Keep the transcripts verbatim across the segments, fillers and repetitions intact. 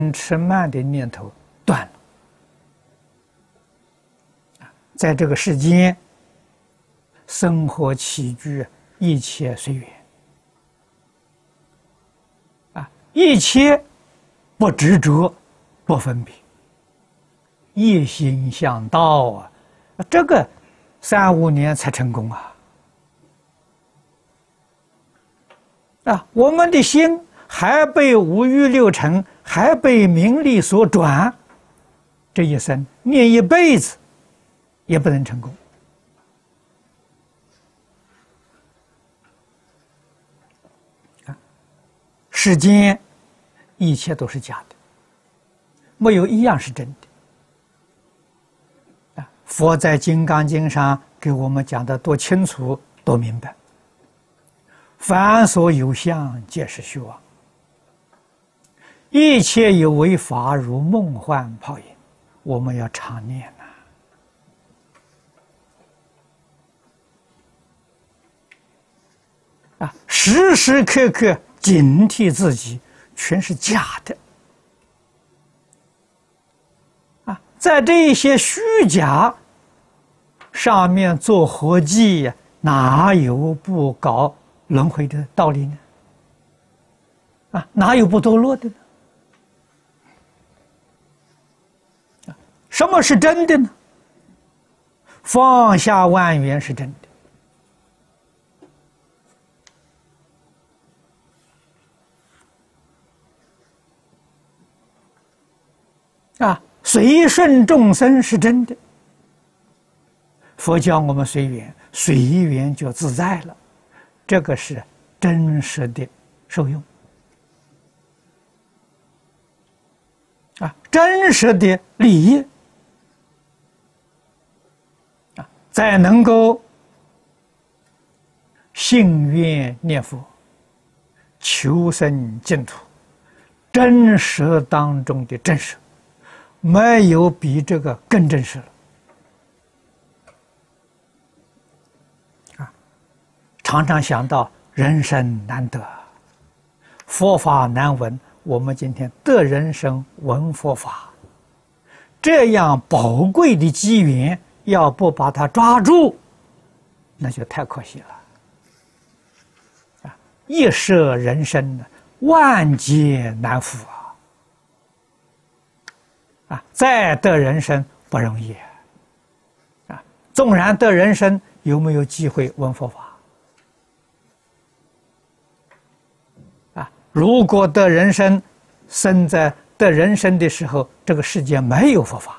吃慢的念头断了。在这个世间，生活起居一切随缘啊，一切不执着，不分别，一心向道啊，这个三五年才成功啊！啊，我们的心还被五欲六尘，还被名利所转，这一生念一辈子也不能成功。啊，世间一切都是假的，没有一样是真的。啊，佛在《金刚经》上给我们讲的多清楚，多明白。凡所有相，皆是虚妄。一切有为法，如梦幻泡影。我们要常念呐、啊！啊，时时刻刻警惕自己，全是假的。啊，在这一些虚假上面做活计，哪有不搞轮回的道理呢？啊，哪有不堕落的呢？啊，什么是真的呢？放下万缘是真的。啊，随顺众生是真的。佛教我们随缘，随缘就自在了。这个是真实的受用啊，真实的利益啊，才能够信愿念佛，求生净土，真实当中的真实，没有比这个更真实了。常常想到人生难得，佛法难闻。我们今天得人生闻佛法，这样宝贵的机缘，要不把它抓住，那就太可惜了。啊，一舍人生，万劫难复啊！啊，再得人生不容易啊！纵然得人生，有没有机会闻佛法？如果得人生，生在得人生的时候，这个世界没有佛法，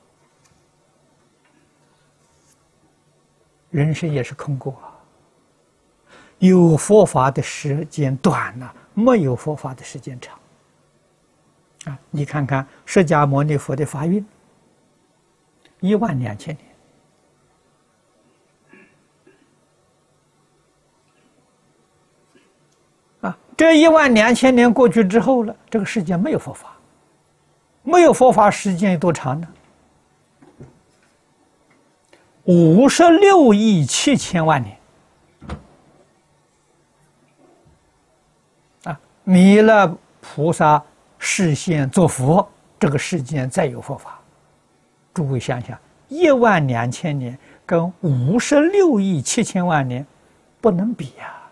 人生也是空过啊。有佛法的时间短了，没有佛法的时间长。啊，你看看释迦牟尼佛的法运，一万两千年。这一万两千年过去之后了，这个世界没有佛法，没有佛法时间有多长呢？五十六亿七千万年。啊，弥勒菩萨示现作佛，这个世间再有佛法。诸位想想，一万两千年跟五十六亿七千万年不能比呀、啊。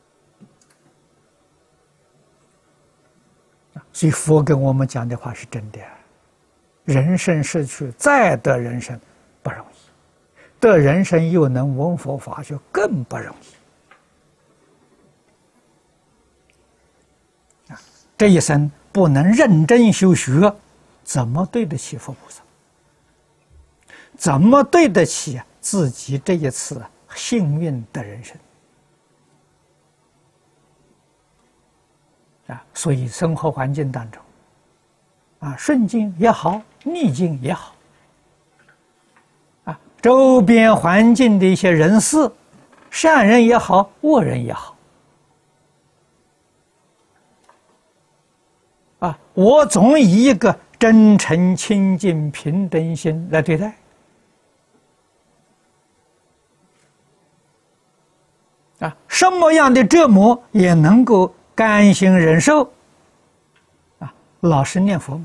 所以佛跟我们讲的话是真的，人生失去，再得人生不容易，得人生又能闻佛法，就更不容易。啊，这一生不能认真修学，怎么对得起佛菩萨？怎么对得起自己这一次幸运的人生？啊，所以生活环境当中，啊，顺境也好，逆境也好，啊，周边环境的一些人事，善人也好，恶人也好，啊，我总以一个真诚、清净、平等心来对待，啊，什么样的折磨也能够甘心忍受，啊，老实念佛嘛。